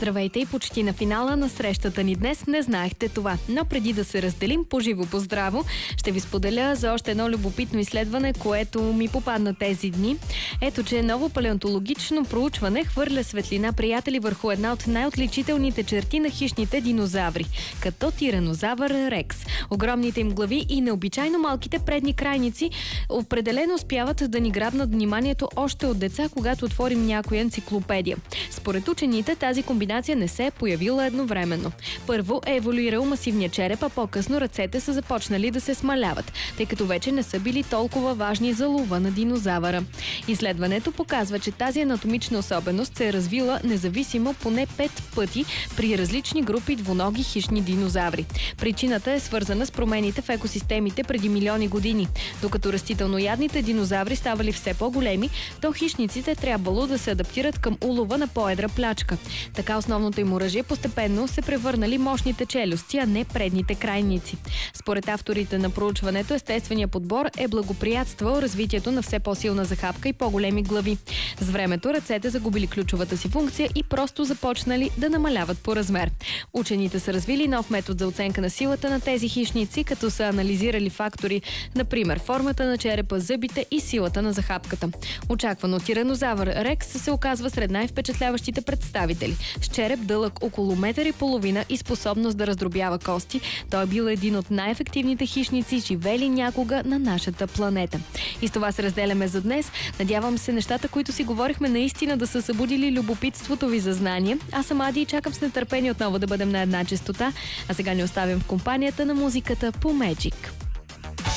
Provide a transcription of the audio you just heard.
Здравейте и почти на финала на срещата ни днес. Не знаехте това, но преди да се разделим поживо по здраво, ще ви споделя за още едно любопитно изследване, което ми попадна тези дни. Ето, че ново палеонтологично проучване хвърля светлина, приятели, върху една от най-отличителните черти на хищните динозаври, като тиранозавър Рекс. Огромните им глави и необичайно малките предни крайници определено успяват да ни грабнат вниманието още от деца, когато отворим някоя енциклопедия. Според учените, тази комбинация не се е появила едновременно. Първо е еволюирал масивният череп, а по-късно ръцете са започнали да се смаляват, тъй като вече не са били толкова важни за лова на динозавъра. Изследването показва, че тази анатомична особеност се е развила независимо поне 5 пъти при различни групи двуноги хищни динозаври. Причината е свързана с промените в екосистемите преди милиони години. Докато растителноядните динозаври ставали все по-големи, то хищниците трябвало да се адаптират към улова на по-едра плячка. Така основното им оръжие постепенно се превърнали мощните челюсти, а не предните крайници. Според авторите на проучването, естественият подбор е благоприятствал развитието на все по-силна захапка и по-големи глави. С времето ръцете загубили ключовата си функция и просто започнали да намаляват по размер. Учените са развили нов метод за оценка на силата на тези хищници, като са анализирали фактори, например формата на черепа, зъбите и силата на захапката. Очаквано тиранозавър Рекс се оказва сред най-впечатляващите представители. С череп дълъг около 1,5 метра и способност да раздробява кости, той е бил един от най-ефективните хищници, живели някога на нашата планета. И с това се разделяме за днес. Надявам се нещата, които си говорихме, наистина да са събудили любопитството ви за знание. Аз съм Ади и чакам с нетърпение отново да бъдем на една честота. А сега ни оставям в компанията на музиката по Magic.